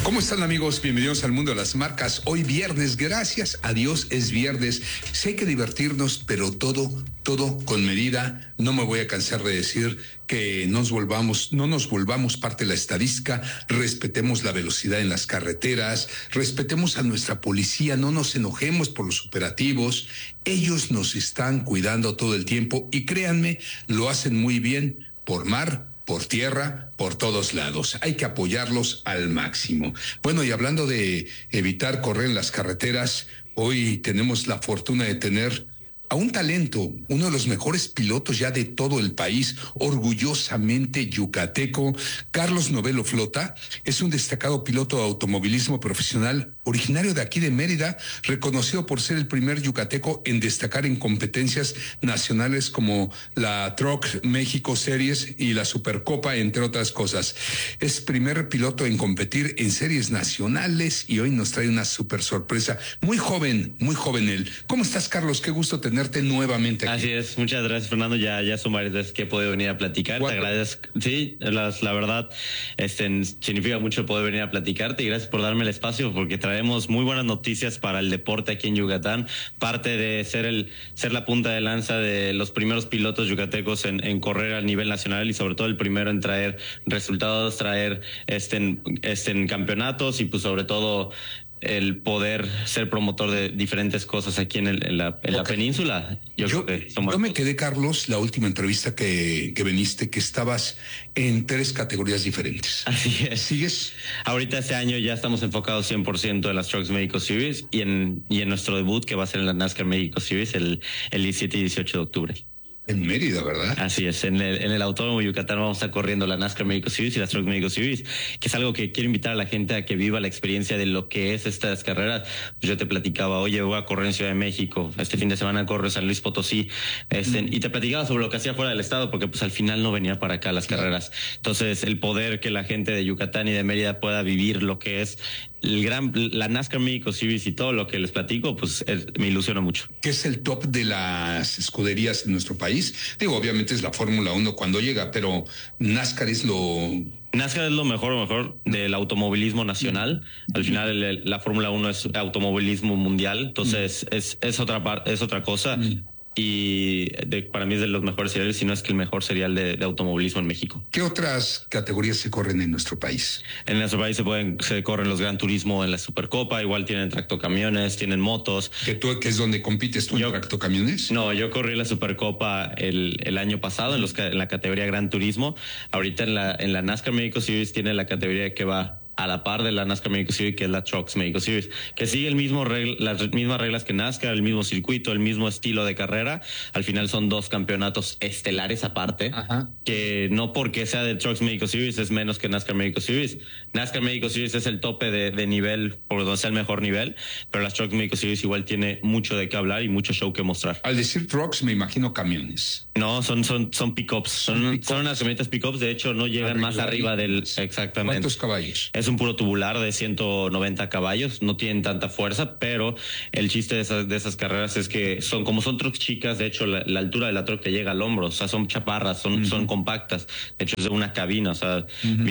¿Cómo están, amigos? Bienvenidos al mundo de las marcas. Hoy viernes, gracias a Dios es viernes. Sí hay que divertirnos, pero todo con medida. No me voy a cansar de decir que no nos volvamos parte de la estadística. Respetemos la velocidad en las carreteras, respetemos a nuestra policía, no nos enojemos por los operativos. Ellos nos están cuidando todo el tiempo y créanme, lo hacen muy bien por mar, por tierra, por todos lados. Hay que apoyarlos al máximo. Bueno, y hablando de evitar correr en las carreteras, hoy tenemos la fortuna de tener a un talento, uno de los mejores pilotos ya de todo el país, orgullosamente yucateco. Carlos Novelo Flota es un destacado piloto de automovilismo profesional, originario de aquí de Mérida, reconocido por ser el primer yucateco en destacar en competencias nacionales como la Truck México Series y la Supercopa, entre otras cosas. Es primer piloto en competir en series nacionales y hoy nos trae una super sorpresa. Muy joven él. ¿Cómo estás, Carlos? Qué gusto tenerte nuevamente aquí. Así es, muchas gracias, Fernando. Ya son varias veces que he podido venir a platicar. Te agradezco. Sí, la verdad, significa mucho poder venir a platicarte y gracias por darme el espacio porque traemos muy buenas noticias para el deporte aquí en Yucatán. Parte de ser la punta de lanza de los primeros pilotos yucatecos en correr a nivel nacional y sobre todo el primero en traer resultados, traer en campeonatos y pues sobre todo el poder ser promotor de diferentes cosas aquí en la península. Yo me quedé, Carlos, la última entrevista que viniste, que estabas en 3 categorías diferentes. Así es. ¿Sigues? Ahorita este año ya estamos enfocados 100% en las Trucks México Series y en nuestro debut que va a ser en la NASCAR México Series el 17 y 18 de octubre. En Mérida, ¿verdad? Así es, en el Autódromo Yucatán vamos a estar corriendo la NASCAR México Series y las Truck México Series, que es algo que quiero invitar a la gente a que viva la experiencia de lo que es estas carreras. Pues yo te platicaba, oye, voy a correr en Ciudad de México, este fin de semana corro en San Luis Potosí, y te platicaba sobre lo que hacía fuera del estado, porque pues al final no venía para acá las carreras. Entonces, el poder que la gente de Yucatán y de Mérida pueda vivir lo que es la NASCAR México Series y todo lo que les platico, pues me ilusiona mucho. ¿Qué es el top de las escuderías en nuestro país? Digo, obviamente es la Fórmula 1 cuando llega, pero NASCAR es lo mejor del automovilismo nacional. Al final la Fórmula 1 es automovilismo mundial, entonces es otra cosa. Y para mí es de los mejores seriales, si no es que el mejor serial de automovilismo en México. ¿Qué otras categorías se corren en nuestro país? En nuestro país se corren los Gran Turismo en la Supercopa, igual tienen tractocamiones, tienen motos. ¿Que es donde compites tú en tractocamiones? No, yo corrí la Supercopa el año pasado en la categoría Gran Turismo. Ahorita en la NASCAR México Series tiene la categoría que va a la par de la NASCAR México Series, que es la Trucks México Series, que sigue las mismas reglas que NASCAR, el mismo circuito, el mismo estilo de carrera. Al final son 2 campeonatos estelares aparte. Ajá. Que no porque sea de Trucks México Series es menos que NASCAR México Series. NASCAR México Series es el tope de nivel, por donde sea el mejor nivel, pero las Trucks México Series igual tiene mucho de qué hablar y mucho show que mostrar. Al decir trucks me imagino camiones. No, son pickups, son unas camionetas pickups, de hecho no llegan más arriba del... Exactamente. ¿Cuántos caballos? Es un puro tubular de 190 caballos, no tienen tanta fuerza, pero el chiste de esas carreras es que son trucks chicas, de hecho la altura de la truck te llega al hombro, o sea, son chaparras, son compactas, de hecho es de una cabina, o sea,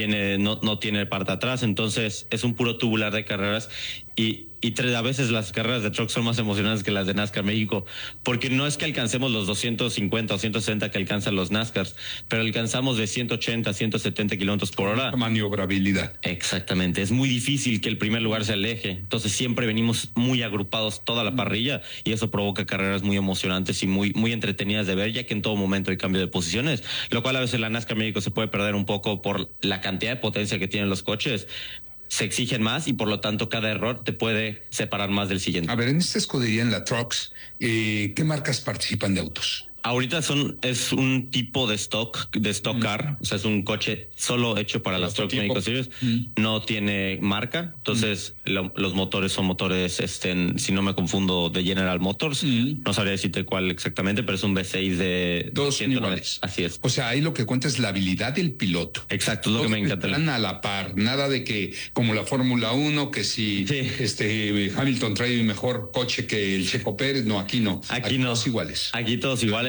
no tiene parte atrás, entonces es un puro tubular de carreras y a veces las carreras de truck son más emocionantes que las de NASCAR México, porque no es que alcancemos los 250 o 160 que alcanzan los NASCARs, pero alcanzamos de 180 170 kilómetros por hora. Maniobrabilidad. Exactamente, es muy difícil que el primer lugar se aleje, entonces siempre venimos muy agrupados toda la parrilla y eso provoca carreras muy emocionantes y muy entretenidas de ver, ya que en todo momento hay cambio de posiciones, lo cual a veces la NASCAR México se puede perder un poco por la cantidad de potencia que tienen los coches. Se exigen más y por lo tanto cada error te puede separar más del siguiente. A ver, en esta escudería, en la Trucks, ¿qué marcas participan de autos? Ahorita es un tipo de stock car, o sea, es un coche solo hecho para las Trucks México Series, no tiene marca, entonces los motores son motores, si no me confundo, de General Motors, no sabría decirte cuál exactamente, pero es un V6 de 290. Así es. O sea, ahí lo que cuenta es la habilidad del piloto. Exacto, es lo que me encanta. Están a la par, nada de que, como la Fórmula 1, que si Hamilton trae mejor coche que el Checo Pérez, no, aquí no. Aquí no. Todos iguales. Aquí todos iguales.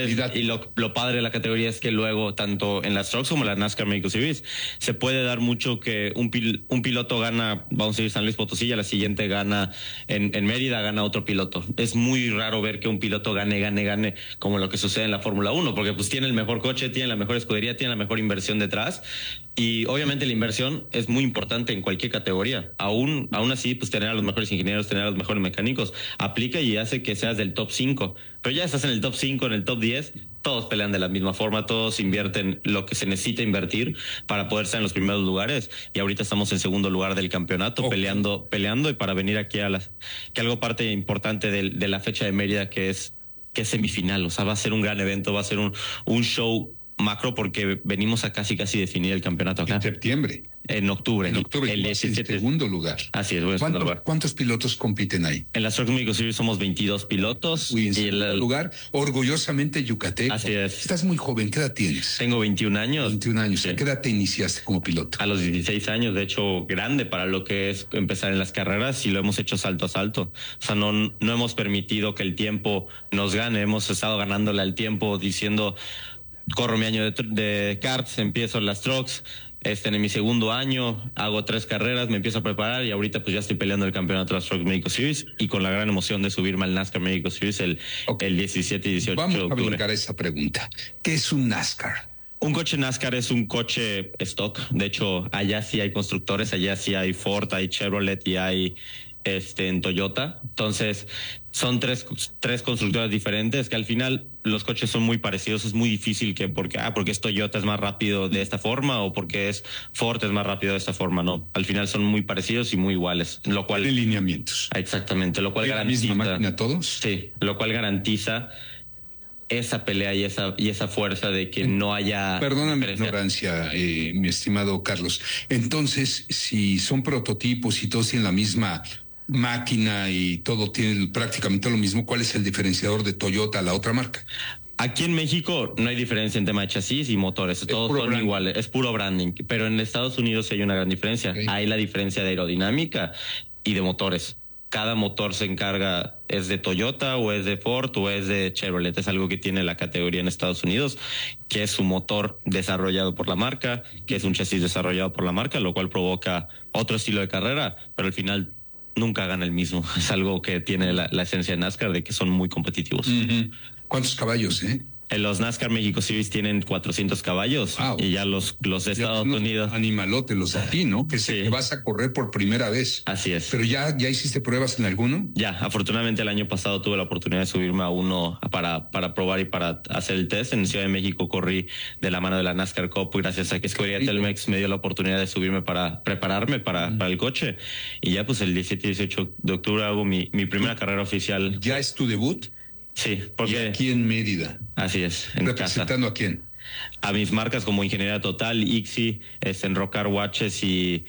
Y lo padre de la categoría es que luego, tanto en las Trucks como en la NASCAR México Series, se puede dar mucho que un piloto gana, vamos a decir, San Luis Potosí, y a la siguiente gana en Mérida, gana otro piloto. Es muy raro ver que un piloto gane, como lo que sucede en la Fórmula 1, porque pues tiene el mejor coche, tiene la mejor escudería, tiene la mejor inversión detrás. Y obviamente la inversión es muy importante en cualquier categoría. Aún así, pues tener a los mejores ingenieros, tener a los mejores mecánicos, aplica y hace que seas del top 5. Pero ya estás en el top 5, en el top 10, todos pelean de la misma forma, todos invierten lo que se necesita invertir para poder estar en los primeros lugares. Y ahorita estamos en segundo lugar del campeonato, peleando y para venir aquí que algo parte importante de la fecha de Mérida, que es semifinal. O sea, va a ser un gran evento, va a ser un show macro, porque venimos a casi definir el campeonato acá. En septiembre. En octubre. En octubre, el 17. En segundo lugar. Así es, segundo lugar. ¿Cuántos pilotos compiten ahí? En las Trucks México Series somos 22 pilotos. En segundo lugar, orgullosamente yucateco. Así es. Estás muy joven, ¿qué edad tienes? Tengo 21 años. 21 años. Sí. ¿A qué edad te iniciaste como piloto? A los 16 años, de hecho, grande para lo que es empezar en las carreras, y lo hemos hecho salto a salto. O sea, no hemos permitido que el tiempo nos gane, hemos estado ganándole al tiempo, diciendo: corro mi año de karts, empiezo las trucks, en mi segundo año hago 3 carreras, me empiezo a preparar, y ahorita pues ya estoy peleando el campeonato de las Trucks México Series, y con la gran emoción de subirme al NASCAR México Series el 17 y 18 Vamos de octubre. Vamos a brincar esa pregunta. ¿Qué es un NASCAR? Un coche NASCAR es un coche stock. De hecho, allá sí hay constructores, allá sí hay Ford, hay Chevrolet y hay en Toyota. Entonces, son tres constructoras diferentes, que al final los coches son muy parecidos. Es muy difícil que porque es Toyota es más rápido de esta forma, o porque es Ford es más rápido de esta forma. No, al final son muy parecidos y muy iguales, lo cual... De lineamientos. Exactamente, lo cual garantiza... ¿La misma máquina todos? Sí, lo cual garantiza esa pelea y esa fuerza de que no haya... Perdóname mi ignorancia, mi estimado Carlos. Entonces, si son prototipos y todos tienen la misma máquina y todo tiene prácticamente lo mismo, ¿cuál es el diferenciador de Toyota a la otra marca? Aquí en México no hay diferencia en tema de chasis y motores, todos son branding. Iguales, es puro branding, pero en Estados Unidos sí hay una gran diferencia. Okay. Hay la diferencia de aerodinámica y de motores. Cada motor se encarga, es de Toyota o es de Ford o es de Chevrolet. Es algo que tiene la categoría en Estados Unidos, que es un motor desarrollado por la marca, que es un chasis desarrollado por la marca, lo cual provoca otro estilo de carrera, pero al final nunca gana el mismo. Es algo que tiene la esencia de NASCAR, de que son muy competitivos. ¿Cuántos caballos, En los NASCAR México Series tienen 400 caballos. Wow. Y ya los de Estados Unidos. Animalotes, los de aquí, ¿no? Que sí. Que vas a correr por primera vez. Así es. ¿Pero ya hiciste pruebas en alguno? Ya, afortunadamente el año pasado tuve la oportunidad de subirme a uno para probar y para hacer el test. En Ciudad de México corrí de la mano de la NASCAR Cup, gracias a que Escudería Telmex me dio la oportunidad de subirme para prepararme para el coche. Y ya pues el 17 y 18 de octubre hago mi primera carrera oficial. ¿Ya es tu debut? Sí, porque... Y aquí en Mérida. Así es, en ¿Representando casa. ¿A quién? A mis marcas como Ingeniería Total, IXI, en Rocar Watches y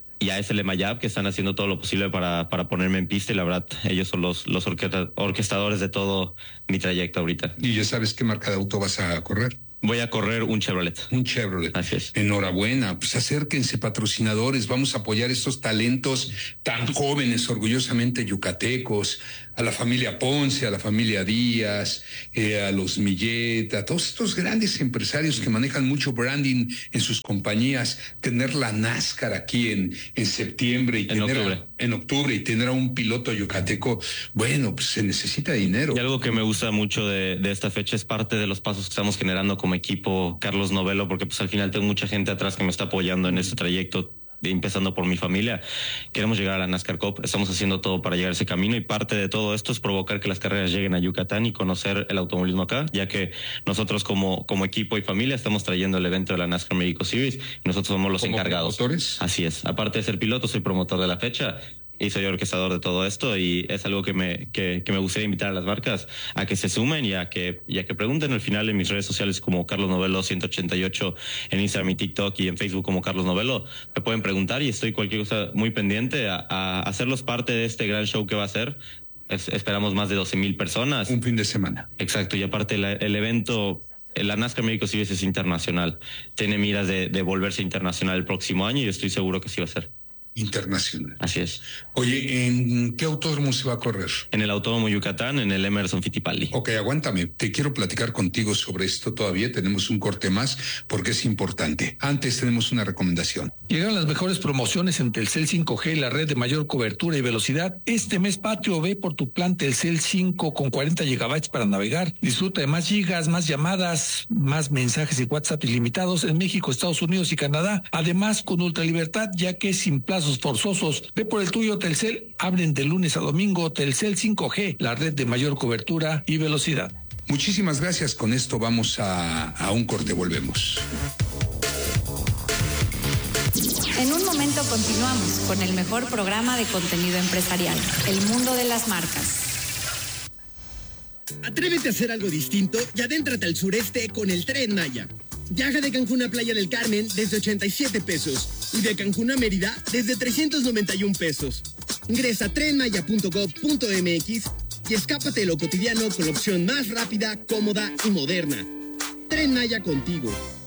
ASL Mayab, que están haciendo todo lo posible para ponerme en pista, y la verdad, ellos son los orquestadores de todo mi trayecto ahorita. ¿Y ya sabes qué marca de auto vas a correr? Voy a correr un Chevrolet. Un Chevrolet. Así es. Enhorabuena. Pues acérquense, patrocinadores. Vamos a apoyar estos talentos tan jóvenes, orgullosamente yucatecos, a la familia Ponce, a la familia Díaz, a los Millet, a todos estos grandes empresarios que manejan mucho branding en sus compañías. Tener la NASCAR aquí en septiembre y en octubre y tener a un piloto yucateco, bueno, pues se necesita dinero. Y algo que me gusta mucho de esta fecha es parte de los pasos que estamos generando como equipo Carlos Novello, porque pues al final tengo mucha gente atrás que me está apoyando en este trayecto, empezando por mi familia. Queremos llegar a la NASCAR Cup, estamos haciendo todo para llegar a ese camino, y parte de todo esto es provocar que las carreras lleguen a Yucatán y conocer el automovilismo acá, ya que nosotros como equipo y familia estamos trayendo el evento de la NASCAR México Series y nosotros somos los encargados. ¿Promotores? Así es, aparte de ser piloto, soy promotor de la fecha y soy orquestador de todo esto, y es algo que me gustaría invitar a las marcas a que se sumen y a que pregunten. Al final en mis redes sociales como Carlos Novello 188, en Instagram y TikTok, y en Facebook como Carlos Novello, me pueden preguntar y estoy cualquier cosa muy pendiente a hacerlos parte de este gran show que va a ser. Esperamos más de 12,000 personas. Un fin de semana. Exacto, y aparte el evento... La NASCAR México Series es internacional. Tiene miras de volverse internacional el próximo año, y estoy seguro que sí va a ser. internacional. Así es. Oye, ¿en qué autódromo se va a correr? En el Autódromo Yucatán, en el Emerson Fittipaldi. Ok, aguántame. Te quiero platicar contigo sobre esto todavía. Tenemos un corte más porque es importante. Antes tenemos una recomendación. Llegan las mejores promociones en Telcel 5G, la red de mayor cobertura y velocidad. Este mes patrio, ve por tu plan Telcel 5 con 40 gigabytes para navegar. Disfruta de más gigas, más llamadas, más mensajes y WhatsApp ilimitados en México, Estados Unidos y Canadá. Además, con ultralibertad, ya que es sin plazos forzosos. Ve por el tuyo, Telcel. Abren de lunes a domingo. Telcel 5G, la red de mayor cobertura y velocidad. Muchísimas gracias. Con esto vamos a un corte. Volvemos. En un momento continuamos con el mejor programa de contenido empresarial, El Mundo de las Marcas. Atrévete a hacer algo distinto y adéntrate al sureste con el Tren Maya. Viaja de Cancún a Playa del Carmen desde 87 pesos y de Cancún a Mérida desde 391 pesos. Ingresa a trenmaya.gov.mx y escápate de lo cotidiano con la opción más rápida, cómoda y moderna. Tren Maya contigo.